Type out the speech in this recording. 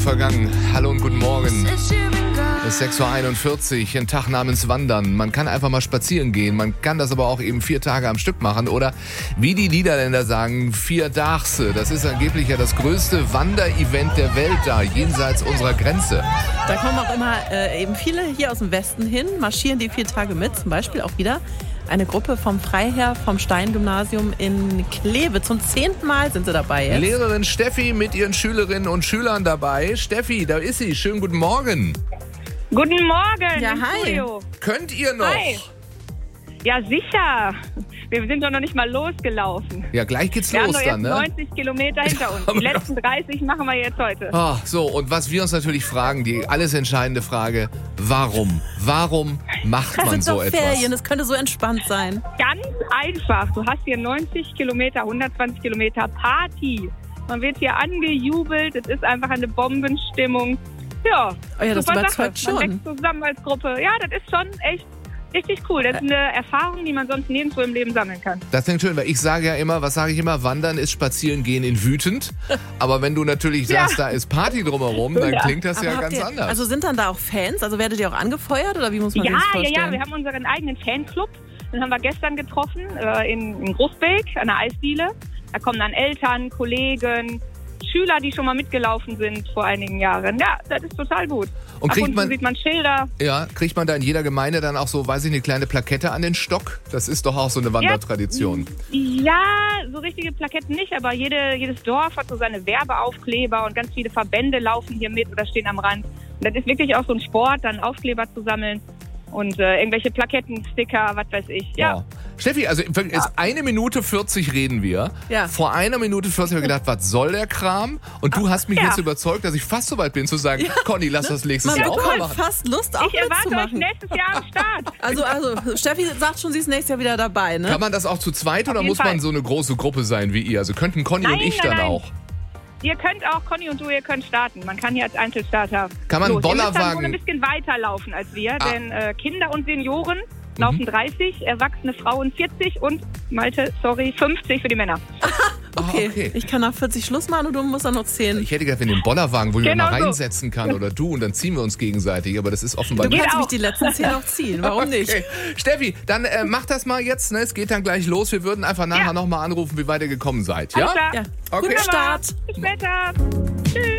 Vergangen. Hallo und guten Morgen. Es ist 6.41 Uhr, ein Tag namens Wandern. Man kann einfach mal spazieren gehen. Man kann das aber auch eben 4 Tage am Stück machen. Oder wie die Niederländer sagen, Vierdaagse. Das ist angeblich ja das größte Wanderevent der Welt da, jenseits unserer Grenze. Da kommen auch immer eben viele hier aus dem Westen hin, marschieren die 4 Tage mit. Zum Beispiel auch wieder eine Gruppe vom Freiherr vom Stein-Gymnasium in Kleve. Zum 10. Mal sind sie dabei jetzt. Lehrerin Steffi mit ihren Schülerinnen und Schülern dabei. Steffi, da ist sie. Schönen guten Morgen. Guten Morgen. Ja, im hi. Studio. Könnt ihr noch? Hi. Ja, sicher. Wir sind doch noch nicht mal losgelaufen. Ja, gleich geht's Wir haben los doch dann, jetzt ne? 90 Kilometer hinter uns. Die letzten 30 machen wir jetzt heute. Ah, so, und was wir uns natürlich fragen, die alles entscheidende Frage, warum? Warum macht Das man sind so doch etwas? Ferien, das könnte so entspannt sein. Ganz einfach. Du hast hier 90 Kilometer, 120 Kilometer Party. Man wird hier angejubelt. Es ist einfach eine Bombenstimmung. Ja, Oh ja, das super überzeugt Sache. Man schon. wächst zusammen als Gruppe. Ja, das ist schon echt richtig cool. Das ist eine Erfahrung, die man sonst nirgendwo im Leben sammeln kann. Das klingt schön, weil ich sage ja immer, was sage ich immer? Wandern ist Spazierengehen in wütend. Aber wenn du natürlich sagst, da ist Party drumherum, dann klingt das ja Aber ganz habt ihr, anders. also sind dann da auch Fans? Also werdet ihr auch angefeuert oder wie muss man sich das vorstellen? Ja, wir haben unseren eigenen Fanclub. Den haben wir gestern getroffen in Großbeek an der Eisdiele. Da kommen dann Eltern, Kollegen, Schüler, die schon mal mitgelaufen sind vor einigen Jahren. Ja, das ist total gut. Und Ab kriegt und zu man- sieht man Schilder. Ja, kriegt man da in jeder Gemeinde dann auch so, weiß ich, eine kleine Plakette an den Stock? Das ist doch auch so eine Wandertradition. Ja, so richtige Plaketten nicht, aber jedes Dorf hat so seine Werbeaufkleber und ganz viele Verbände laufen hier mit oder stehen am Rand. Und das ist wirklich auch so ein Sport, dann Aufkleber zu sammeln und irgendwelche Plaketten, Sticker, was weiß ich. Ja. Wow. Steffi, also jetzt 1 Minute 40 reden wir. Ja. Vor 1 Minute 40 habe ich gedacht, was soll der Kram? Und du hast mich Ja. jetzt überzeugt, dass ich fast so weit bin zu sagen, Conny, lass das nächstes Man Jahr auch mal bekommt machen. fast Lust, auch Ich erwarte euch mitzumachen. nächstes Jahr am Start. Also Steffi sagt schon, sie ist nächstes Jahr wieder dabei, ne? Kann man das auch zu zweit oder jeden muss man Fall. so eine große Gruppe sein wie ihr? Also könnten Conny und Nein, ich nein, dann nein. auch. Ihr könnt auch, Conny und du, ihr könnt starten. Man kann hier als Einzelstarter Kann man los. Ihr müsst dann Bollerwagen- wohl ein bisschen weiterlaufen als wir, Ah. denn Kinder und Senioren laufen 30, erwachsene Frauen 40 und, Malte, 50 für die Männer. Okay. Ich kann nach 40 Schluss machen und du musst dann noch 10. Ich hätte gedacht, wenn den Bollerwagen wohl Genau mal so. reinsetzen kann oder du und dann ziehen wir uns gegenseitig, aber das ist offenbar Du nicht. kannst auch. mich die letzten 10 noch ziehen, warum nicht? Okay. Steffi, dann mach das mal jetzt, ne? Es geht dann gleich los. Wir würden einfach nachher nochmal anrufen, wie weit ihr gekommen seid, ja? Alles klar. Ja. Okay. Guten Start. Bis später. Tschüss.